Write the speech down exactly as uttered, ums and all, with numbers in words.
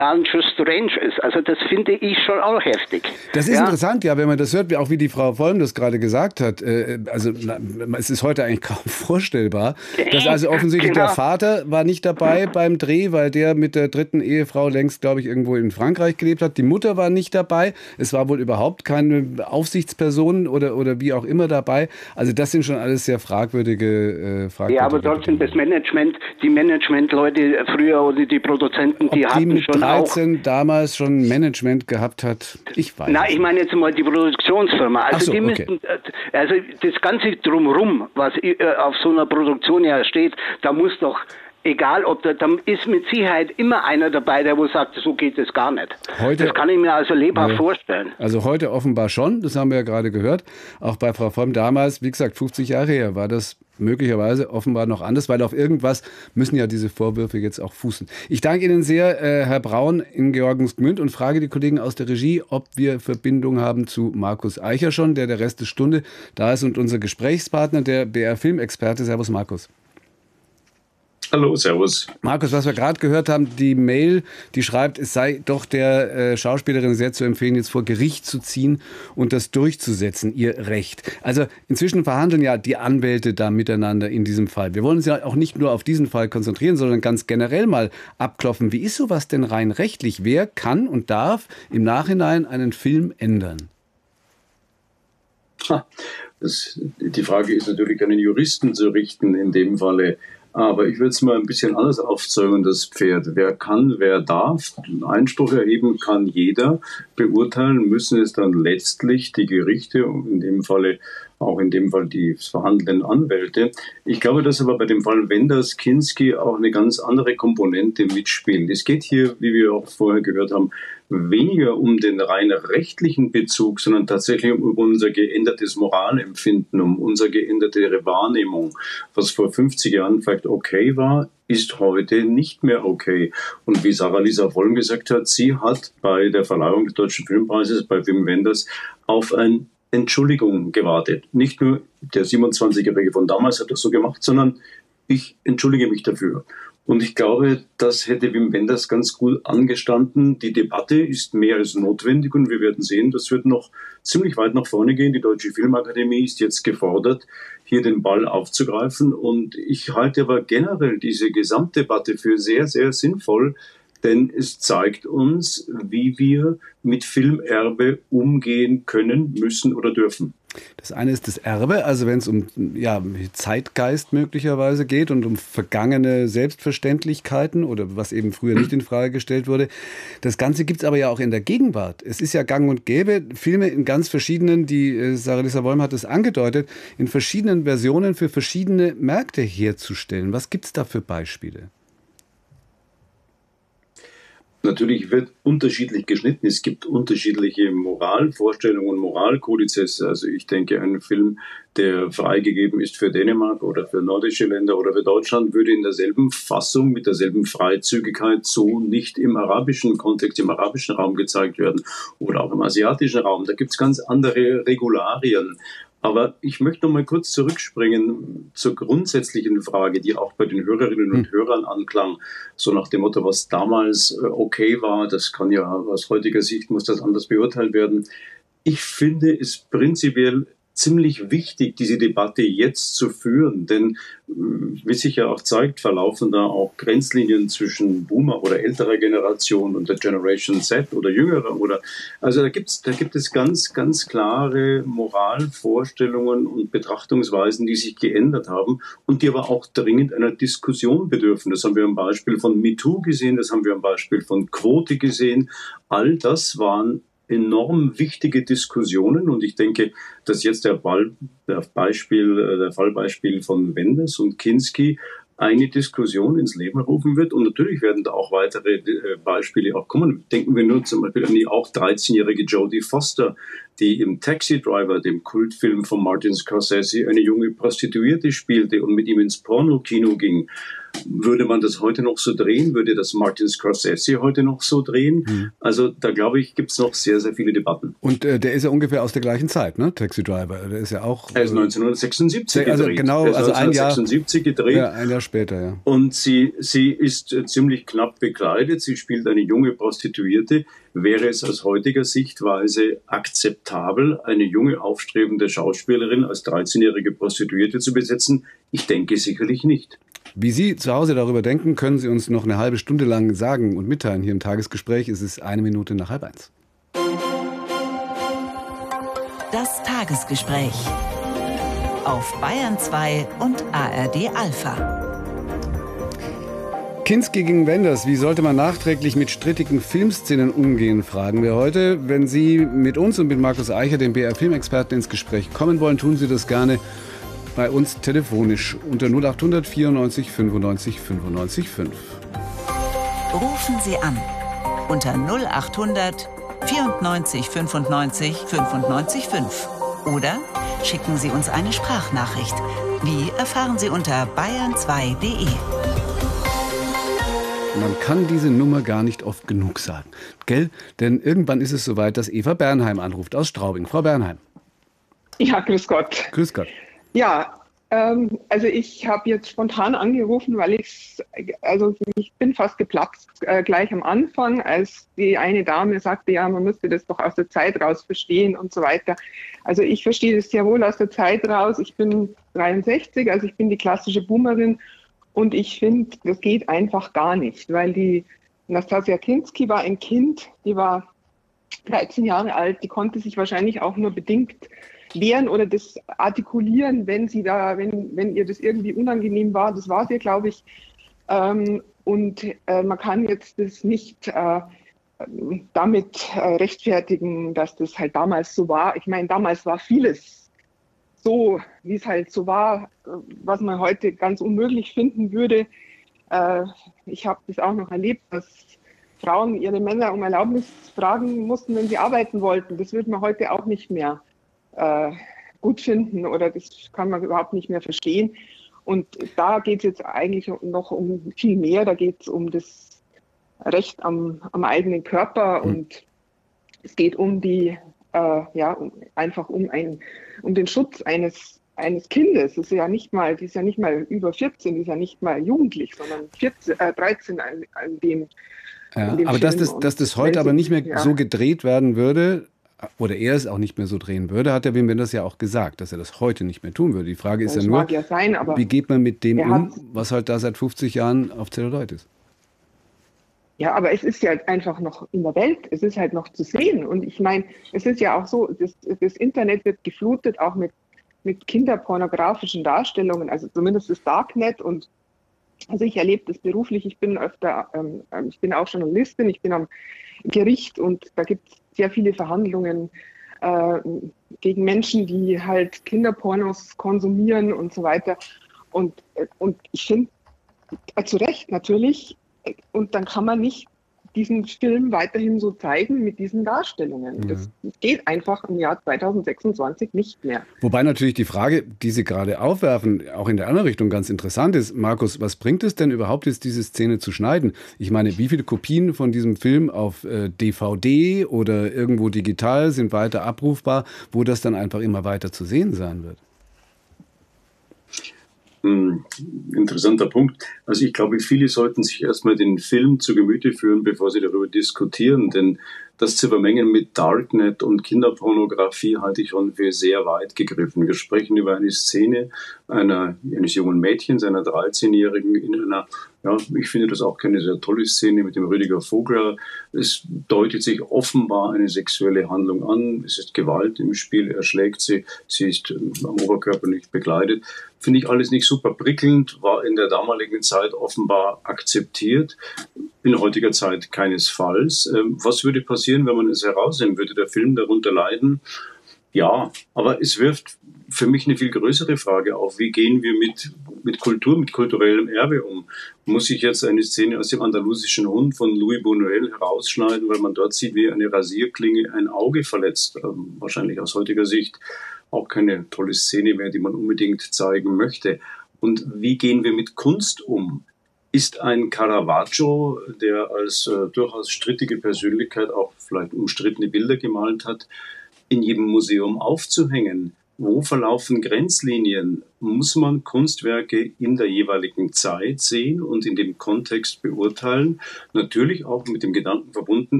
schon strange ist. Also das finde ich schon auch heftig. Das ist ja? interessant, ja, wenn man das hört, auch wie die Frau Vollm das gerade gesagt hat. Äh, also na, es ist heute eigentlich kaum vorstellbar, dass also offensichtlich genau. der Vater war nicht dabei beim Dreh, weil der mit der dritten Ehefrau längst, glaube ich, irgendwo in Frankreich gelebt hat. Die Mutter war nicht dabei. Es war wohl überhaupt keine Aufsichtsperson oder, oder wie auch immer dabei. Also das sind schon alles sehr fragwürdige, äh, fragwürdige Ja, aber trotzdem das Management, die Managementleute früher oder die Produzenten, Ob die die hatten mit schon dreizehn auch damals schon Management gehabt hat, ich weiß Na, ich meine jetzt mal die Produktionsfirma. Also so, die okay. müssten, also das ganze Drumherum, was auf so einer Produktion ja steht, da muss doch, egal ob da, da ist mit Sicherheit immer einer dabei, der wo sagt, so geht es gar nicht. Heute, das kann ich mir also lebhaft ja, vorstellen. Also heute offenbar schon, das haben wir ja gerade gehört. Auch bei Frau Vollm damals, wie gesagt, fünfzig Jahre her, war das möglicherweise offenbar noch anders, weil auf irgendwas müssen ja diese Vorwürfe jetzt auch fußen. Ich danke Ihnen sehr, äh, Herr Braun in Georgensgmünd, und frage die Kollegen aus der Regie, ob wir Verbindung haben zu Markus Eicher schon, der der Rest der Stunde da ist, und unser Gesprächspartner, der B R-Filmexperte. Servus, Markus. Hallo, servus. Markus, was wir gerade gehört haben, die Mail, die schreibt, es sei doch der äh, Schauspielerin sehr zu empfehlen, jetzt vor Gericht zu ziehen und das durchzusetzen, ihr Recht. Also inzwischen verhandeln ja die Anwälte da miteinander in diesem Fall. Wir wollen uns ja auch nicht nur auf diesen Fall konzentrieren, sondern ganz generell mal abklopfen. Wie ist sowas denn rein rechtlich? Wer kann und darf im Nachhinein einen Film ändern? Das, die Frage ist natürlich an den Juristen zu richten in dem Falle. Aber ich würde es mal ein bisschen anders aufzäumen, das Pferd. Wer kann, wer darf. Einspruch erheben kann jeder. Beurteilen müssen es dann letztlich die Gerichte, in dem Falle auch in dem Fall die verhandelnden Anwälte. Ich glaube, dass aber bei dem Fall Wenders Kinski auch eine ganz andere Komponente mitspielt. Es geht hier, wie wir auch vorher gehört haben, weniger um den rein rechtlichen Bezug, sondern tatsächlich um unser geändertes Moralempfinden, um unsere geänderte Wahrnehmung. Was vor fünfzig Jahren vielleicht okay war, ist heute nicht mehr okay. Und wie Sarah-Lisa Vollm gesagt hat, sie hat bei der Verleihung des Deutschen Filmpreises bei Wim Wenders auf ein Entschuldigung gewartet. Nicht nur der siebenundzwanzigjährige von damals hat das so gemacht, sondern ich entschuldige mich dafür. Und ich glaube, das hätte Wim Wenders ganz gut angestanden. Die Debatte ist mehr als notwendig und wir werden sehen, das wird noch ziemlich weit nach vorne gehen. Die Deutsche Filmakademie ist jetzt gefordert, hier den Ball aufzugreifen. Und ich halte aber generell diese Gesamtdebatte für sehr, sehr sinnvoll, denn es zeigt uns, wie wir mit Filmerbe umgehen können, müssen oder dürfen. Das eine ist das Erbe, also wenn es um ja, Zeitgeist möglicherweise geht und um vergangene Selbstverständlichkeiten oder was eben früher nicht in Frage gestellt wurde. Das Ganze gibt es aber ja auch in der Gegenwart. Es ist ja gang und gäbe, Filme in ganz verschiedenen, die äh, Sarah-Lisa Vollm hat es angedeutet, in verschiedenen Versionen für verschiedene Märkte herzustellen. Was gibt es da für Beispiele? Natürlich wird unterschiedlich geschnitten. Es gibt unterschiedliche Moralvorstellungen, Moralkodizes. Also ich denke, ein Film, der freigegeben ist für Dänemark oder für nordische Länder oder für Deutschland, würde in derselben Fassung, mit derselben Freizügigkeit so nicht im arabischen Kontext, im arabischen Raum gezeigt werden oder auch im asiatischen Raum. Da gibt es ganz andere Regularien. Aber ich möchte noch mal kurz zurückspringen zur grundsätzlichen Frage, die auch bei den Hörerinnen und Hörern anklang. So nach dem Motto, was damals okay war, das kann ja aus heutiger Sicht, muss das anders beurteilt werden. Ich finde es prinzipiell ziemlich wichtig, diese Debatte jetzt zu führen, denn wie sich ja auch zeigt, verlaufen da auch Grenzlinien zwischen Boomer oder älterer Generation und der Generation Z oder jüngerer oder also da gibt's da gibt es ganz ganz klare Moralvorstellungen und Betrachtungsweisen, die sich geändert haben und die aber auch dringend einer Diskussion bedürfen. Das haben wir am Beispiel von MeToo gesehen, das haben wir am Beispiel von Quote gesehen. All das waren enorm wichtige Diskussionen und ich denke, dass jetzt der, Ball, der, Beispiel, der Fallbeispiel von Wenders und Kinski eine Diskussion ins Leben rufen wird und natürlich werden da auch weitere Beispiele auch kommen. Denken wir nur zum Beispiel an die auch dreizehnjährige Jodie Foster, die im Taxi Driver, dem Kultfilm von Martin Scorsese, eine junge Prostituierte spielte und mit ihm ins Pornokino ging. würde man das heute noch so drehen? Würde das Martin Scorsese heute noch so drehen? Mhm. Also da glaube ich, gibt es noch sehr, sehr viele Debatten. Und äh, der ist ja ungefähr aus der gleichen Zeit, ne? Taxi Driver. Der ist ja auch. Er ist neunzehnhundertsechsundsiebzig also gedreht. Genau, er ist also ein Jahr. neunzehnhundertsechsundsiebzig gedreht. Ja, ein Jahr später, ja. Und sie, sie ist äh, ziemlich knapp bekleidet. Sie spielt eine junge Prostituierte. Wäre es aus heutiger Sichtweise akzeptabel, eine junge, aufstrebende Schauspielerin als dreizehnjährige Prostituierte zu besetzen? Ich denke sicherlich nicht. Wie Sie zu Hause darüber denken, können Sie uns noch eine halbe Stunde lang sagen und mitteilen hier im Tagesgespräch. Es ist eine Minute nach halb eins. Das Tagesgespräch auf Bayern zwei und A R D Alpha. Kinski gegen Wenders, wie sollte man nachträglich mit strittigen Filmszenen umgehen, fragen wir heute. Wenn Sie mit uns und mit Markus Eicher, dem B R-Filmexperten, ins Gespräch kommen wollen, tun Sie das gerne bei uns telefonisch unter null achthundert vierundneunzig fünfundneunzig fünfundneunzig fünf. Rufen Sie an unter null achthundert vierundneunzig fünfundneunzig fünfundneunzig fünf oder schicken Sie uns eine Sprachnachricht. Wie erfahren Sie unter bayern zwei punkt de. Man kann diese Nummer gar nicht oft genug sagen, gell? Denn irgendwann ist es soweit, dass Eva Bernheim anruft aus Straubing. Frau Bernheim. Ja, grüß Gott. Grüß Gott. Ja, ähm, also ich habe jetzt spontan angerufen, weil ich, also ich bin fast geplatzt äh, gleich am Anfang, als die eine Dame sagte, ja, man müsste das doch aus der Zeit raus verstehen und so weiter. Also ich verstehe das sehr wohl aus der Zeit raus. Ich bin dreiundsechzig, also ich bin die klassische Boomerin. Und ich finde, das geht einfach gar nicht, weil die Nastassja Kinski war ein Kind, die war dreizehn Jahre alt, die konnte sich wahrscheinlich auch nur bedingt wehren oder das artikulieren, wenn sie da, wenn, wenn ihr das irgendwie unangenehm war. Das war sie, glaube ich. Ähm, und äh, man kann jetzt das nicht äh, damit äh, rechtfertigen, dass das halt damals so war. Ich meine, damals war vieles so, wie es halt so war, was man heute ganz unmöglich finden würde. Äh, ich habe das auch noch erlebt, dass Frauen ihre Männer um Erlaubnis fragen mussten, wenn sie arbeiten wollten. Das würde man heute auch nicht mehr äh, gut finden oder das kann man überhaupt nicht mehr verstehen. Und da geht es jetzt eigentlich noch um viel mehr. Da geht es um das Recht am, am eigenen Körper und mhm. es geht um die Äh, ja, um, einfach um, ein, um den Schutz eines, eines Kindes. Das ist ja nicht mal, die ist ja nicht mal über vierzehn, die ist ja nicht mal jugendlich, sondern vierzehn, äh, dreizehn an, an dem. Ja, dem aber dass das, dass das heute aber nicht mehr ja. so gedreht werden würde, oder er es auch nicht mehr so drehen würde, hat der Wim Wenders ja auch gesagt, dass er das heute nicht mehr tun würde. Die Frage ist das ja nur, mag ja sein, aber wie geht man mit dem um, hat, was halt da seit fünfzig Jahren auf Zelluloid ist? Ja, aber es ist ja einfach noch in der Welt, es ist halt noch zu sehen. Und ich meine, es ist ja auch so, das, das Internet wird geflutet auch mit, mit kinderpornografischen Darstellungen, also zumindest das Darknet. Und also ich erlebe das beruflich, ich bin öfter, ähm, ich bin auch Journalistin, ich bin am Gericht und da gibt es sehr viele Verhandlungen äh, gegen Menschen, die halt Kinderpornos konsumieren und so weiter. Und, und ich finde, äh, zu Recht natürlich, und dann kann man nicht diesen Film weiterhin so zeigen mit diesen Darstellungen. Das geht einfach im Jahr zweitausendsechsundzwanzig nicht mehr. Wobei natürlich die Frage, die Sie gerade aufwerfen, auch in der anderen Richtung ganz interessant ist. Markus, was bringt es denn überhaupt jetzt, diese Szene zu schneiden? Ich meine, wie viele Kopien von diesem Film auf äh, D V D oder irgendwo digital sind weiter abrufbar, wo das dann einfach immer weiter zu sehen sein wird? Hm, interessanter Punkt. Also ich glaube, viele sollten sich erstmal den Film zu Gemüte führen, bevor sie darüber diskutieren, denn das zu vermengen mit Darknet und Kinderpornografie halte ich schon für sehr weit gegriffen. Wir sprechen über eine Szene einer, eines jungen Mädchens, einer dreizehnjährigen, in einer, ja, ich finde das auch keine sehr tolle Szene mit dem Rüdiger Vogler. Es deutet sich offenbar eine sexuelle Handlung an. Es ist Gewalt im Spiel, er schlägt sie, sie ist am Oberkörper nicht bekleidet. Finde ich alles nicht super prickelnd, war in der damaligen Zeit offenbar akzeptiert, in heutiger Zeit keinesfalls. Was würde passieren, wenn man es herausnehmen würde? Der Film darunter leiden? Ja, aber es wirft für mich eine viel größere Frage auf. Wie gehen wir mit, mit Kultur, mit kulturellem Erbe um? Muss ich jetzt eine Szene aus dem andalusischen Hund von Luis Buñuel herausschneiden, weil man dort sieht, wie eine Rasierklinge ein Auge verletzt? Ähm, wahrscheinlich aus heutiger Sicht auch keine tolle Szene mehr, die man unbedingt zeigen möchte. Und wie gehen wir mit Kunst um, Ist ein Caravaggio, der als äh, durchaus strittige Persönlichkeit auch vielleicht umstrittene Bilder gemalt hat, in jedem Museum aufzuhängen? Wo verlaufen Grenzlinien? Muss man Kunstwerke in der jeweiligen Zeit sehen und in dem Kontext beurteilen? Natürlich auch mit dem Gedanken verbunden,